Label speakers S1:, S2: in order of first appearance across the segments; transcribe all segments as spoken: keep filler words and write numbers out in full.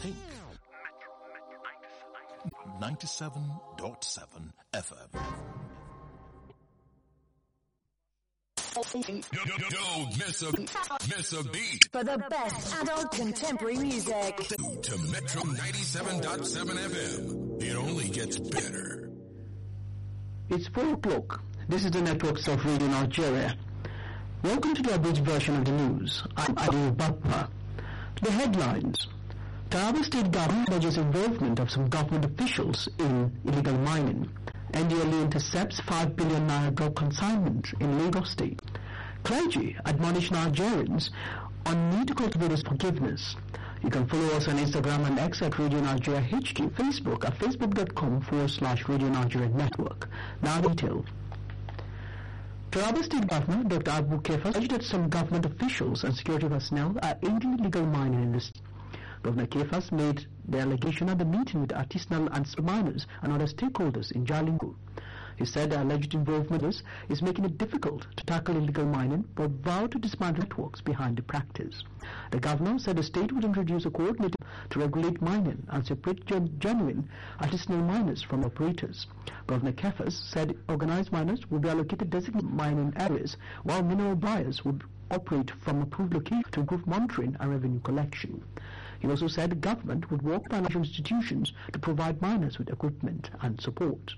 S1: think. ninety-seven point seven F M.
S2: Don't miss a, miss a beat.
S3: For the best adult contemporary music.
S2: To Metro ninety-seven point seven F M. It only gets better.
S4: It's four o'clock. This is the Networks of Radio Nigeria. Welcome to the abridged version of the news. I'm Adil Bappa. The headlines. Taraba State Government alleges involvement of some government officials in illegal mining. N D L E intercepts five billion naira drug consignment in Lagos State. Clergy admonish Nigerians on need to cultivate forgiveness. You can follow us on Instagram and X at Radio Nigeria H Q, Facebook at facebook.com forward slash Radio Nigeria Network. Now detail. Taraba State Governor Doctor Abu Kefas alleged that some government officials and security personnel are aiding illegal mining in the state. Governor Kefas made the allegation at the meeting with artisanal and miners and other stakeholders in Jalingo. He said the alleged involvement is making it difficult to tackle illegal mining, but vowed to dismantle networks behind the practice. The governor said the state would introduce a coordinator to regulate mining and separate gen- genuine artisanal miners from operators. Governor Kefas said organized miners would be allocated designated mining areas, while mineral buyers would operate from approved locations to improve monitoring and revenue collection. He also said the government would work with financial institutions to provide miners with equipment and support.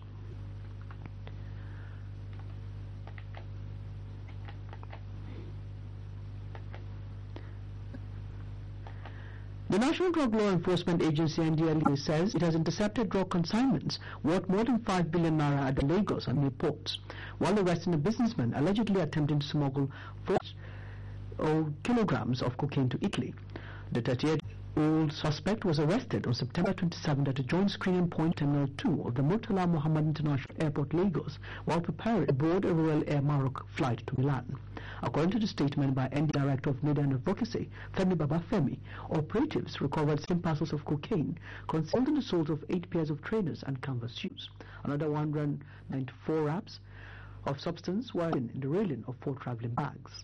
S4: The National Drug Law Enforcement Agency N D L E says it has intercepted drug consignments worth more than five billion naira at the Lagos and New ports, while arresting a businessman allegedly attempting to smuggle four kilograms of cocaine to Italy. The thirty-eight-year-old suspect was arrested on September twenty-seventh at a joint screening point Terminal two of the Murtala Muhammad International Airport, Lagos, while preparing to board a Royal Air Maroc flight to Milan. According to the statement by N D Director of Media and Advocacy, Femi Babafemi, operatives recovered ten parcels of cocaine concealed in the soles of eight pairs of trainers and canvas shoes. Another one hundred ninety-four wraps of substance were in the railing of four traveling bags.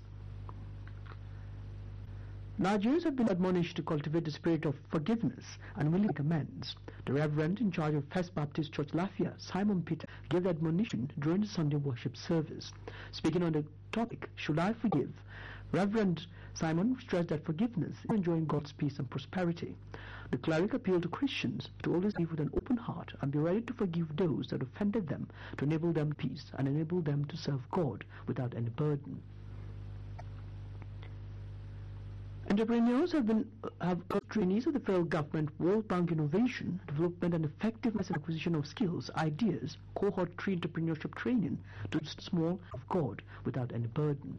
S4: Nigerians have been admonished to cultivate the spirit of forgiveness and willing to make amends. The Reverend in charge of First Baptist Church Lafia, Simon Peter, gave the admonition during the Sunday worship service. Speaking on the topic, Should I Forgive?, Reverend Simon stressed that forgiveness is enjoying God's peace and prosperity. The cleric appealed to Christians to always live with an open heart and be ready to forgive those that offended them, to enable them peace and enable them to serve God without any burden. Entrepreneurs have been have urged trainees of the federal government World Bank Innovation, Development and Effectiveness and Acquisition of Skills, Ideas, Cohort three Entrepreneurship Training to small of God without any burden.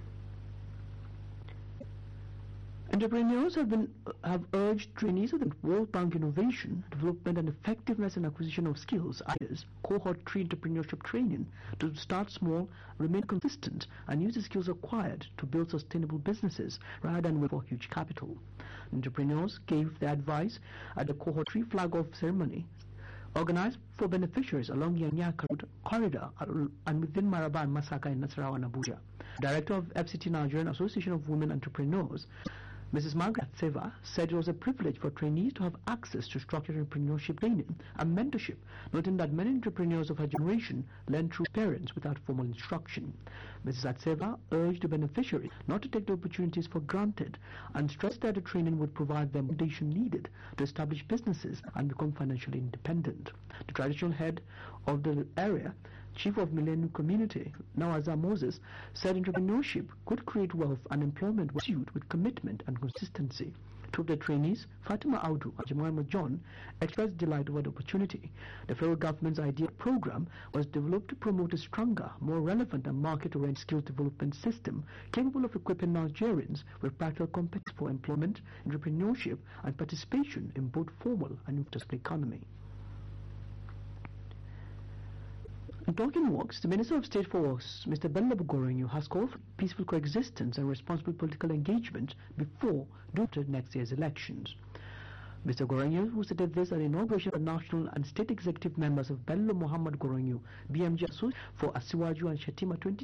S4: Entrepreneurs have been have urged trainees of the World Bank Innovation, Development and Effectiveness and Acquisition of Skills, Ideas, Cohort three Entrepreneurship Training to start small, remain consistent, and use the skills acquired to build sustainable businesses rather than wait for huge capital. Entrepreneurs gave their advice at the Cohort three flag-off ceremony organized for beneficiaries along Yanyaka Road corridor and within Maraba and Masaka in Nasarawa and Abuja. Director of F C T Nigerian Association of Women Entrepreneurs, Missus Margaret Seva, said it was a privilege for trainees to have access to structured entrepreneurship training and mentorship, noting that many entrepreneurs of her generation learn through experience without formal instruction. Missus Atseva urged the beneficiaries not to take the opportunities for granted and stressed that the training would provide them the foundation needed to establish businesses and become financially independent. The traditional head of the area, Chief of Millennium Community, Nawaza Moses, said entrepreneurship could create wealth and employment pursued with commitment and consistency. Two of the trainees, Fatima Audu and Jemima John, expressed delight over the opportunity. The federal government's IDEA program was developed to promote a stronger, more relevant and market-oriented skills development system capable of equipping Nigerians with practical competence for employment, entrepreneurship and participation in both formal and industrial economy. In talking works, the Minister of State for Works, Mister Bello Gorenyu, has called for peaceful coexistence and responsible political engagement before due to next year's elections. Mister Gorenyu, who stated this at the inauguration of the national and state executive members of Bello Muhammad Gorenyu, B M G Association for Asiwaju and Shetima twenty